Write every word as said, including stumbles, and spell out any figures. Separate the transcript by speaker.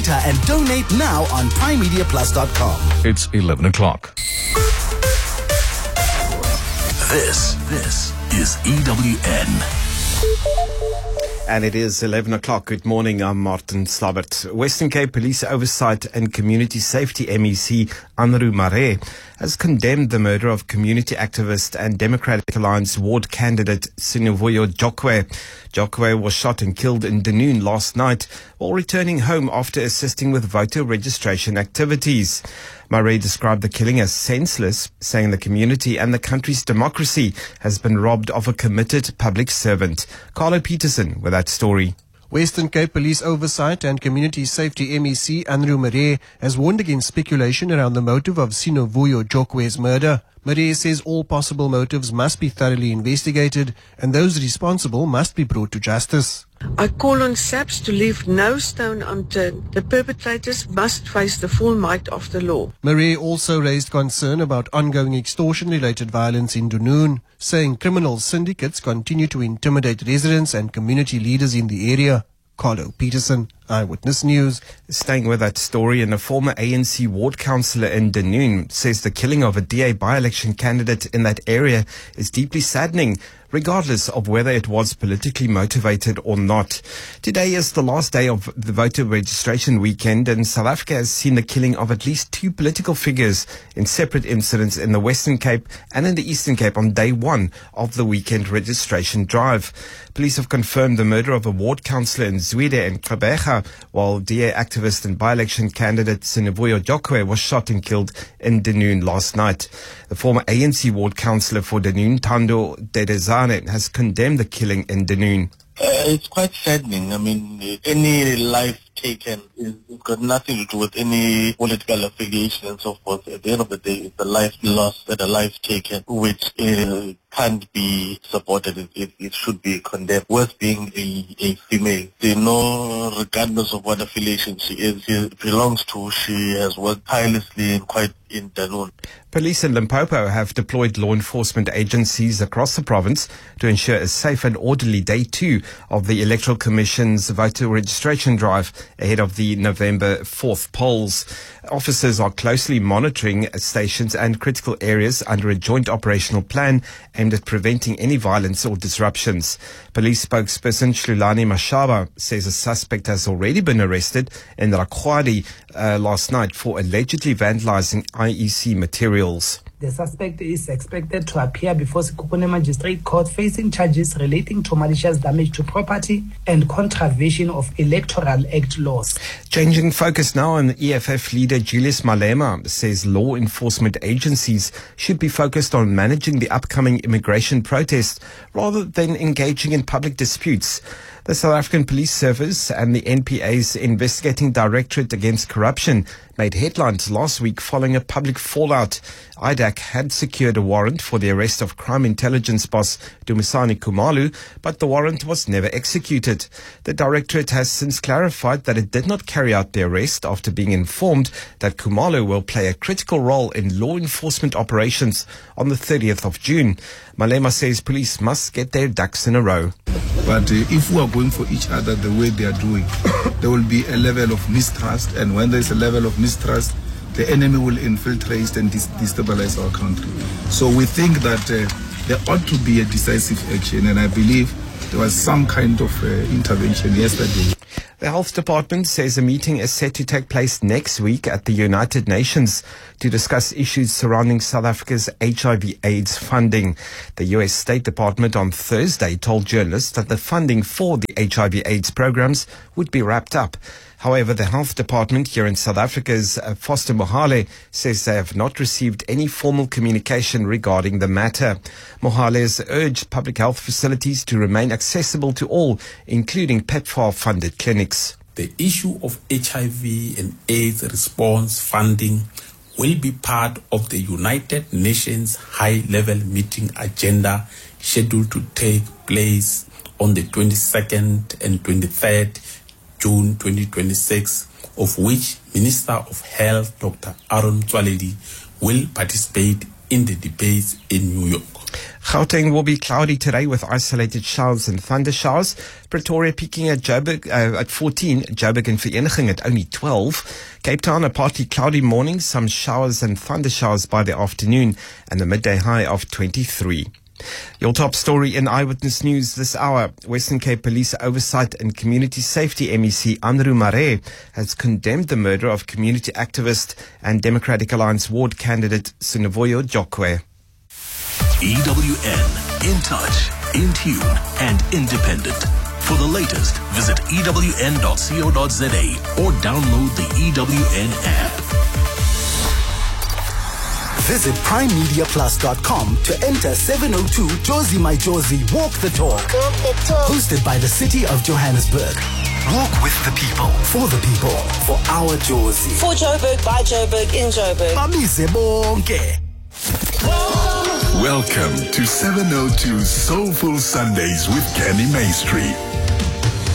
Speaker 1: Twitter and donate now on prime media plus dot com.
Speaker 2: It's eleven o'clock.
Speaker 3: This, this is E W N.
Speaker 4: And it is eleven o'clock. Good morning. I'm Martin Slabbert. Western Cape Police Oversight and Community Safety M E C Anru Maree has condemned the murder of community activist and Democratic Alliance ward candidate Sinovuyo Jokwe. Jokwe was shot and killed in Dunoon last night while returning home after assisting with voter registration activities. Maree described the killing as senseless, saying the community and the country's democracy has been robbed of a committed public servant. Carlo Peterson with that story.
Speaker 5: Western Cape Police Oversight and Community Safety M E C Anru Maree has warned against speculation around the motive of Sinovuyo Jokwe's murder. Maree says all possible motives must be thoroughly investigated and those responsible must be brought to justice.
Speaker 6: I call on SAPS to leave no stone unturned. The perpetrators must face the full might of the law.
Speaker 5: Maree also raised concern about ongoing extortion-related violence in Dunoon, saying criminal syndicates continue to intimidate residents and community leaders in the area. Carlo Peterson, Eyewitness News.
Speaker 4: Staying with that story, and a former A N C ward councillor in Dunoon says the killing of a D A by-election candidate in that area is deeply saddening, regardless of whether it was politically motivated or not. Today is the last day of the voter registration weekend, and South Africa has seen the killing of at least two political figures in separate incidents in the Western Cape and in the Eastern Cape on day one of the weekend registration drive. Police have confirmed the murder of a ward councillor in Zwide and Gqeberha, while D A activist and by-election candidate Sinovuyo Jokwe was shot and killed in Dunoon last night. The former A N C ward councillor for Dunoon, Thando Dedezane, has condemned the killing in Dunoon.
Speaker 7: Uh, it's quite saddening. I mean, any life taken is got nothing to do with any political affiliation and so forth. At the end of the day, it's a life lost and a life taken, which uh, can't be supported. It, it, it should be condemned. Worse being a, a female. You know, regardless of what affiliation she is, she belongs to, she has worked tirelessly and quite in Dunoon.
Speaker 4: Police in Limpopo have deployed law enforcement agencies across the province to ensure a safe and orderly day two of the Electoral Commission's voter registration drive ahead of the November fourth polls. Officers are closely monitoring stations and critical areas under a joint operational plan aimed at preventing any violence or disruptions. Police spokesperson Shlulani Mashaba says a suspect has already been arrested in Rakwadi uh, last night for allegedly vandalizing I E C materials.
Speaker 8: The suspect is expected to appear before Sekhukhune Magistrate Court facing charges relating to malicious damage to property and contravention of Electoral Act laws.
Speaker 4: Changing focus now, and E F F leader Julius Malema says law enforcement agencies should be focused on managing the upcoming immigration protest rather than engaging in public disputes. The South African Police Service and the N P A's Investigating Directorate Against Corruption made headlines last week following a public fallout. I D A C had secured a warrant for the arrest of crime intelligence boss Dumisani Khumalo, but the warrant was never executed. The Directorate has since clarified that it did not carry out the arrest after being informed that Khumalo will play a critical role in law enforcement operations on the thirtieth of June. Malema says police must get their ducks in a row.
Speaker 9: But uh, if we are going for each other the way they are doing, there will be a level of mistrust, and when there is a level of mistrust, the enemy will infiltrate and dis- destabilize our country. So we think that uh, there ought to be a decisive action, and I believe there was some kind of uh, intervention yesterday.
Speaker 4: The Health Department says a meeting is set to take place next week at the United Nations to discuss issues surrounding South Africa's H I V AIDS funding. The U S State Department on Thursday told journalists that the funding for the H I V AIDS programs would be wrapped up. However, the Health Department here in South Africa's uh, Foster Mohale says they have not received any formal communication regarding the matter. Mohale has urged public health facilities to remain accessible to all, including PEPFAR-funded clinics.
Speaker 10: The issue of H I V and AIDS response funding will be part of the United Nations high-level meeting agenda scheduled to take place on the twenty-second and twenty-third June twenty twenty-six, of which Minister of Health Doctor Aaron Motsoaledi will participate in the debates in New York.
Speaker 4: Gauteng will be cloudy today with isolated showers and thunder showers. Pretoria peaking at Joburg uh, at fourteen, Joburg and Vereniging at only twelve. Cape Town a partly cloudy morning, some showers and thunder showers by the afternoon, and a midday high of twenty-three. Your top story in Eyewitness News this hour. Western Cape Police Oversight and Community Safety M E C Andrew Mare has condemned the murder of community activist and Democratic Alliance ward candidate Sinovoyo Jokwe.
Speaker 3: E W N, in touch, in tune, and independent. For the latest, visit E W N dot co dot za or download the E W N app.
Speaker 1: Visit prime media plus dot com to enter seven oh two Jozi My Jozi Walk the Talk.
Speaker 2: Walk the Talk.
Speaker 1: Hosted by the City of Johannesburg. Walk with the people, for the people, for our Jozi.
Speaker 11: For Joburg, by Joburg, in Joburg.
Speaker 1: Bamise bonke.
Speaker 3: Welcome to seven oh two Soulful Sundays with Kenny Maestri.